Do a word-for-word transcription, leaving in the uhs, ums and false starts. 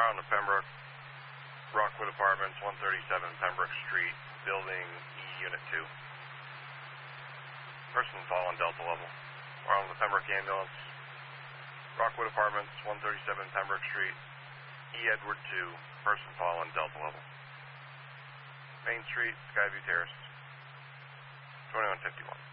on the Pembroke, Rockwood Apartments, one thirty-seven Pembroke Street, Building E, Unit two. Person fallen Delta level. We're on the Pembroke Ambulance, Rockwood Apartments, one thirty-seven Pembroke Street, E. Edward two, person fallen Delta level. Main Street, Skyview Terrace, twenty-one fifty-one.